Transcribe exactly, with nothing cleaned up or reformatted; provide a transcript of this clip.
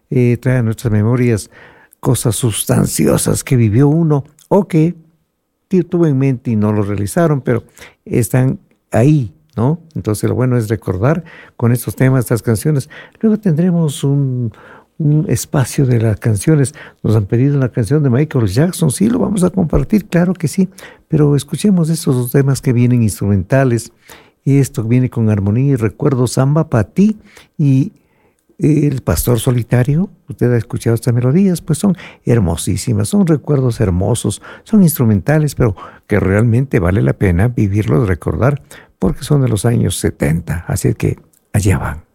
eh, trae a nuestras memorias cosas sustanciosas que vivió uno o que tuvo en mente y no lo realizaron, pero están ahí, ¿no? Entonces lo bueno es recordar con estos temas, estas canciones. Luego tendremos un, un espacio de las canciones. Nos han pedido una canción de Michael Jackson, sí, lo vamos a compartir, claro que sí, pero escuchemos estos dos temas que vienen instrumentales. Esto viene con armonía y recuerdo, Samba para ti y El Pastor Solitario. Usted ha escuchado estas melodías, pues son hermosísimas, son recuerdos hermosos, son instrumentales, pero que realmente vale la pena vivirlos, recordar, porque son de los años setenta, así que allá van.